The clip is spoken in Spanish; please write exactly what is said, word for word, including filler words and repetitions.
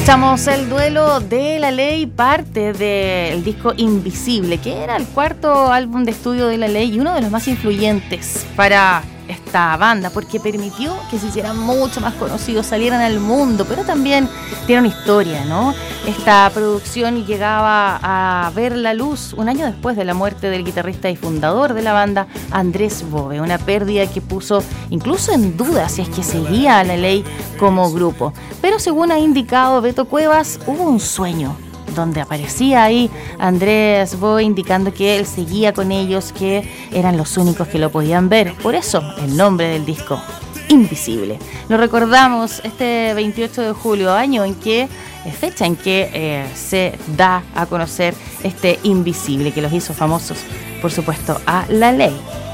Escuchamos el duelo de La Ley, parte del disco Invisible, que era el cuarto álbum de estudio de La Ley y uno de los más influyentes para esta banda, porque permitió que se hicieran mucho más conocidos, salieran al mundo, pero también tiene una historia, ¿no? Esta producción llegaba a ver la luz un año después de la muerte del guitarrista y fundador de la banda, Andrés Bove, una pérdida que puso incluso en duda si es que seguía a La Ley como grupo. Pero según ha indicado Beto Cuevas, hubo un sueño donde aparecía ahí Andrés Bove indicando que él seguía con ellos, que eran los únicos que lo podían ver. Por eso el nombre del disco, Invisible. Lo recordamos este veintiocho de julio, año en que, fecha en que eh, se da a conocer este Invisible, que los hizo famosos, por supuesto, a La Ley.